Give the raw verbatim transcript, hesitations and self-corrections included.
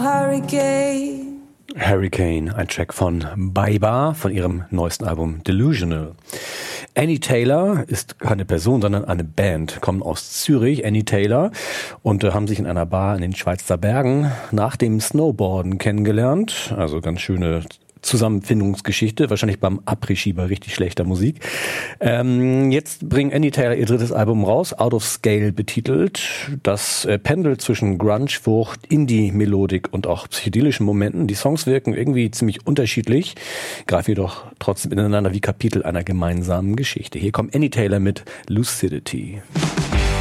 hurricane. Hurricane, ein Track von Baiba von ihrem neuesten Album Delusional. Annie Taylor ist keine Person, sondern eine Band, kommen aus Zürich, Annie Taylor, und äh, haben sich in einer Bar in den Schweizer Bergen nach dem Snowboarden kennengelernt. Also ganz schöne Zusammenfindungsgeschichte, wahrscheinlich beim Après-Ski bei richtig schlechter Musik. Ähm, jetzt bringen Annie Taylor ihr drittes Album raus, Out of Scale betitelt. Das äh, pendelt zwischen Grunge-Wucht, Indie-Melodik und auch psychedelischen Momenten. Die Songs wirken irgendwie ziemlich unterschiedlich, greifen jedoch trotzdem ineinander wie Kapitel einer gemeinsamen Geschichte. Hier kommt Annie Taylor mit Lucidity.